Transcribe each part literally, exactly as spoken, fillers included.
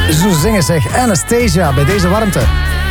Zo zingen zeg. Anastasia bij deze warmte.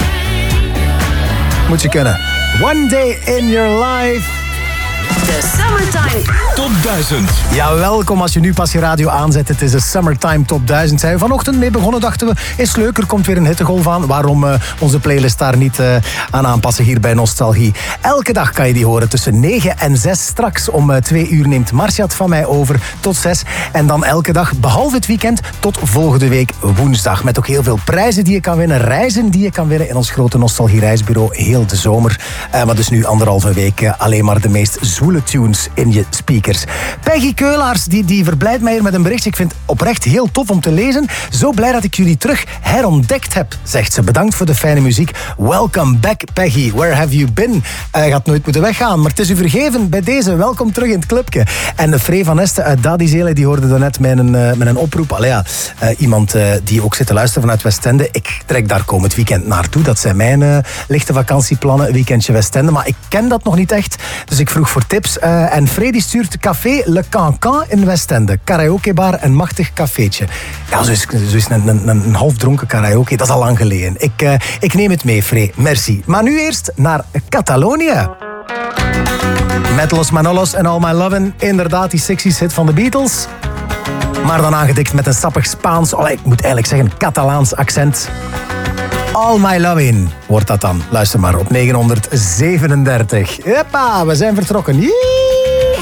Moet je kunnen. One day in your life. De Summertime Top duizend. Ja, welkom als je nu pas je radio aanzet. Het is de Summertime Top duizend. Zijn we vanochtend mee begonnen, dachten we, is leuk, er komt weer een hittegolf aan. Waarom uh, onze playlist daar niet uh, aan aanpassen hier bij Nostalgie. Elke dag kan je die horen tussen negen en zes. Straks om uh, twee uur neemt Marcia het van mij over tot zes. En dan elke dag, behalve het weekend, tot volgende week woensdag. Met ook heel veel prijzen die je kan winnen. Reizen die je kan winnen in ons grote Nostalgie reisbureau. Heel de zomer. Uh, maar dus nu anderhalve week uh, alleen maar de meest zwoele tunes in je speakers. Peggy Keulaars, die, die verblijdt mij hier met een bericht. Ik vind het oprecht heel tof om te lezen. Zo blij dat ik jullie terug herontdekt heb, zegt ze. Bedankt voor de fijne muziek. Welcome back, Peggy. Where have you been? Uh, je gaat nooit moeten weggaan, maar het is u vergeven. Bij deze, welkom terug in het clubje. En de Free van Este uit Dadizele, die hoorde daarnet met een, uh, met een oproep. Allee, ja, uh, iemand uh, die ook zit te luisteren vanuit Westende. Ik trek daar komend weekend naartoe. Dat zijn mijn uh, lichte vakantieplannen. Een weekendje Westende. Maar ik ken dat nog niet echt. Dus ik vroeg voor tips. Uh, en Freddy stuurt Café Le Cancan in Westende. Karaokebar, een machtig cafeetje. Ja, zo is, zo is een, een, een halfdronken karaoke. Dat is al lang geleden. Ik, uh, ik neem het mee, Free. Merci. Maar nu eerst naar Catalonië. Met Los Manolos en All My Lovin'. Inderdaad, die sixties hit van de Beatles. Maar dan aangedikt met een sappig Spaans, oh, ik moet eigenlijk zeggen Catalaans accent. All My Lovin' wordt dat dan. Luister maar op negenhonderdzevenendertig. Hoppa, we zijn vertrokken. Yee!